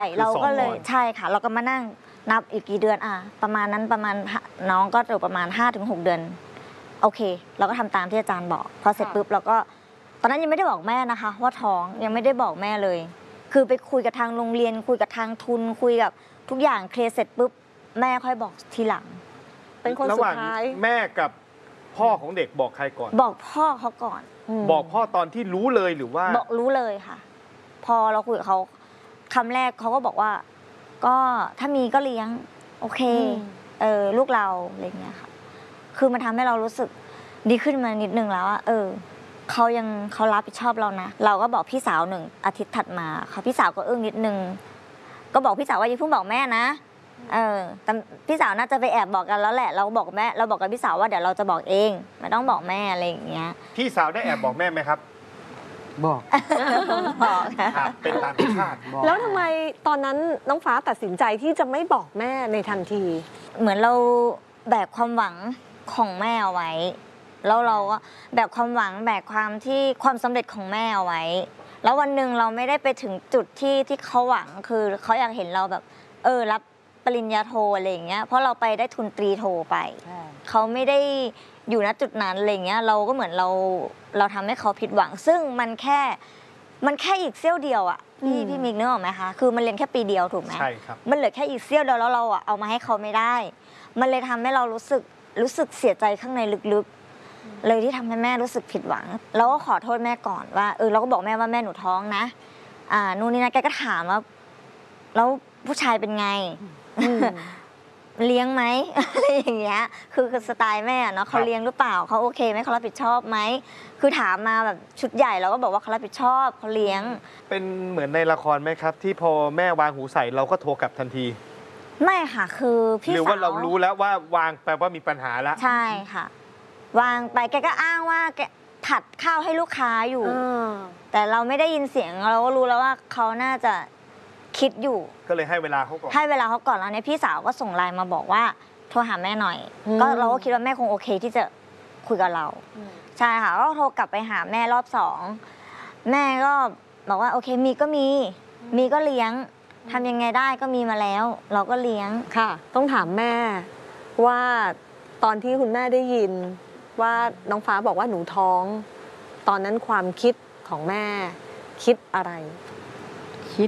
เราก็เลยใช่ค่ะเราก็มานั่งนับอีกกี่เดือนประมาณนั้นประมาณน้องก็อยู่ประมาณ 5-6 เดือนโอเคเราก็ทำตามที่อาจารย์บอกพอเสร็จปุ๊บเราก็ตอนนั้นยังไม่ได้บอกแม่นะคะว่าท้องยังไม่ได้บอกแม่เลยคือไปคุยกับทางโรงเรียนคุยกับทางทุนคุยกับทุกอย่างเคลียร์เสร็จปุ๊บแม่ค่อยบอกทีหลังเป็นคนสุดท้ายแม่กับพ่อของเด็กบอกใครก่อนบอกพ่อเขาก่อนบอกพ่อตอนที่รู้เลยหรือว่าบอกรู้เลยค่ะพอเราคุยกับเขาคำแรกเขาก็บอกว่าก็ถ้ามีก็เลี้ยงโอเคลูกเราอะไรเงี้ยค่ะคือมันทำให้เรารู้สึกดีขึ้นมานิดนึงแล้วว่าเขารับผิดชอบเรานะเราก็บอกพี่สาว1 อาทิตย์ถัดมาค่ะพี่สาวก็อึ้งนิดนึงก็บอกพี่สาวว่าอย่าเพิ่งบอกแม่นะแต่พี่สาวน่าจะไปแอบบอกกันแล้วแหละเราบอกแม่เราบอกกับพี่สาวว่าเดี๋ยวเราจะบอกเองไม่ต้องบอกแม่อะไรอย่างเงี้ยพี่สาวได้แอบบอกแม่ไหมครับบอกเป็นตามธรรมชาติแล้วทำไมตอนนั้นน้องฟ้าตัดสินใจที่จะไม่บอกแม่ในทันทีเหมือนเราแบกความหวังของแม่เอาไว้แล้วเราก็แบกความหวังแบกความสำเร็จของแม่เอาไว้แล้ววันหนึ่งเราไม่ได้ไปถึงจุดที่เขาหวังคือเขาอยากเห็นเราแบบรับปริญญาโทอะไรอย่างเงี้ยเพราะเราไปได้ทุนตรีโทไปเขาไม่ได้อยู่ณจุดนั้นอะไรเงี้ยเราก็เหมือนเราทำให้เขาผิดหวังซึ่งมันแค่อีกเสี้ยวเดียวอ่ะพี่มิกนึกออกไหมคะคือมันเรียนแค่ปีเดียวถูกไหมใช่ครับมันเหลือแค่อีกเสี้ยวเดียวแล้วเราเอามาให้เขาไม่ได้มันเลยทำให้เรารู้สึกเสียใจข้างในลึกๆเลยที่ทำให้แม่รู้สึกผิดหวังเราก็ขอโทษแม่ก่อนว่าเราก็บอกแม่ว่าแม่หนูท้องนะนู่นนี่นะแกก็ถามว่าแล้วผู้ชายเป็นไงเลี้ยงไหมอะไรอย่างเงี้ยคือสไตล์แม่เนาะเขาเลี้ยงหรือเปล่าเขาโอเคไหมเขารับผิดชอบไหมคือถามมาแบบชุดใหญ่เราก็บอกว่าเขารับผิดชอบเขาเลี้ยงเป็นเหมือนในละครไหมครับที่พอแม่วางหูใส่เราก็โทรกลับทันทีไม่ค่ะคือพี่สาวหรือว่าเรารู้แล้วว่าวางแปลว่ามีปัญหาแล้วใช่ค่ะวางไปแกก็อ้างว่าแกผัดข้าวให้ลูกค้าอยู่แต่เราไม่ได้ยินเสียงเราก็รู้แล้วว่าเขาน่าจะคิดอยู่ก็เลยให้เวลาเขาก่อนแล้วเนี่ยพี่สาวก็ส่งไลน์มาบอกว่าโทรหาแม่หน่อยก็เราก็คิดว่าแม่คงโอเคที่จะคุยกับเราใช่ค่ะก็โทรกลับไปหาแม่รอบ2แม่ก็บอกว่าโอเคมีก็เลี้ยงทำยังไงได้ก็มีมาแล้วเราก็เลี้ยงค่ะต้องถามแม่ว่าตอนที่คุณแม่ได้ยินว่าน้องฟ้าบอกว่าหนูท้องตอนนั้นความคิดของแม่คิดอะไรคิด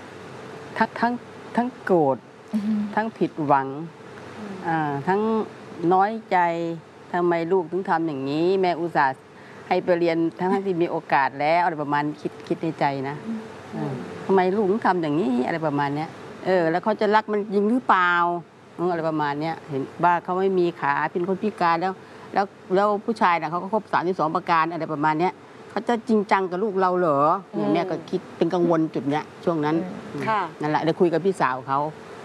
ทั้งโกรธทั้งผิดหวังทั้งน้อยใจทำไมลูกถึงทำอย่างนี้แม่อุตส่าห์ให้ไปเรียนทั้งที่มีโอกาสแล้วอะไรประมาณคิดในใจนะทำไมลูกถึงทำอย่างนี้อะไรประมาณเนี้ยแล้วเขาจะรักมันจริงหรือเปล่าอะไรประมาณเนี้ยเห็นบ้าเขาไม่มีขาเป็นคนพิการแล้วผู้ชายน่ะเขาก็ครบ32 ประการอะไรประมาณเนี้ยเขาจะจริงจังกับลูกเราเหรอแม่ก็คิดเป็นกังวลจุดเนี้ยช่วงนั้นนั่นแหละเลยคุยกับพี่สาวเขา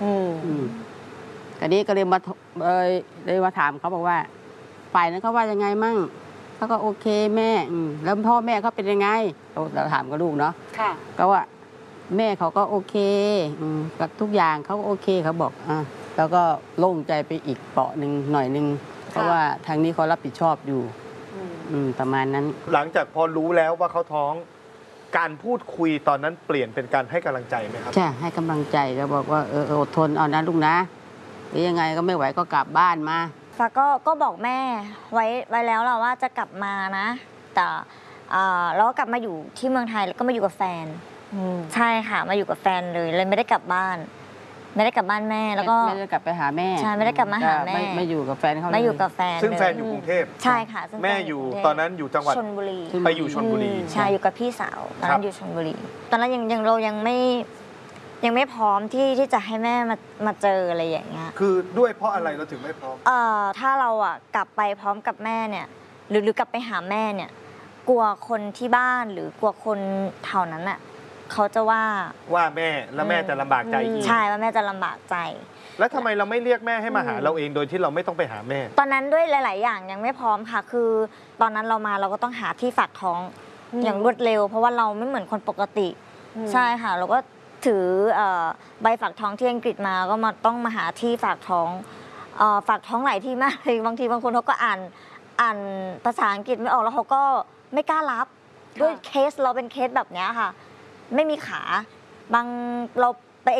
ก็นี้ก็เลยมาถามเขาบอกว่าฝ่ายนั้นเขาว่ายังไงมั่งเขาก็โอเคแม่แล้วพ่อแม่เขาเป็นยังไงเราถามกับลูกเนาะก็ว่าแม่เขาก็โอเคกับทุกอย่างเขาโอเคเขาบอกแล้วก็โล่งใจไปอีกเปาะหนึ่งหน่อยนึงเพราะว่าทางนี้เขารับผิดชอบอยู่ประมาณนั้นหลังจากพอรู้แล้วว่าเขาท้องการพูดคุยตอนนั้นเปลี่ยนเป็นการให้กำลังใจไหมครับใช่ให้กำลังใจก็บอกว่าอดทนเอานะลูกนะหรือยังไงก็ไม่ไหวก็กลับบ้านมาฟ้าก็บอกแม่ไว้แล้วเราว่าจะกลับมานะแต่เราก็กลับมาอยู่ที่เมืองไทยแล้วก็มาอยู่กับแฟนใช่ค่ะมาอยู่กับแฟนเลยไม่ได้กลับบ้านไม่ได้กลับบ้านแม่แล้วก็ไม่ได้กลับไปหาแม่ใช่ไม่ได้กลับมาหาแม่ไม่อยู่กับแฟนเขาไม่อยู่กับแฟนซึ่งแฟนอยู่กรุงเทพใช่ค่ะแม่อยู่ตอนนั้นอยู่จังหวัดชลบุรีไปอยู่ชลบุรีใช่อยู่กับพี่สาวตอนนั้นอยู่ชลบุรีตอนนั้นเรายังไม่พร้อมที่จะให้แม่มาเจออะไรอย่างเงี้ยคือด้วยเพราะอะไรเราถึงไม่พร้อมถ้าเรากลับไปพร้อมกับแม่เนี่ยหรือกลับไปหาแม่เนี่ยกลัวคนที่บ้านหรือกลัวคนแถวนั้นอ่ะเขาจะว่าแม่แล้วแม่จะลำบากใจอีกใช่ว่าแม่จะลำบากใจแล้วทำไมเราไม่เรียกแม่ให้มาหาเราเองโดยที่เราไม่ต้องไปหาแม่ตอนนั้นด้วยหลายๆอย่างยังไม่พร้อมค่ะคือตอนนั้นเราก็ต้องหาที่ฝากท้องอย่างรวดเร็วเพราะว่าเราไม่เหมือนคนปกติใช่ค่ะเราก็ถือใบฝากท้องที่อังกฤษมาก็ต้องมาหาที่ฝากท้องหลายที่มากเลยบางทีบางคนเขาก็อ่านภาษาอังกฤษไม่ออกแล้วเขาก็ไม่กล้ารับด้วยเคสเราเป็นเคสแบบนี้ค่ะไม่มีขาบางเรา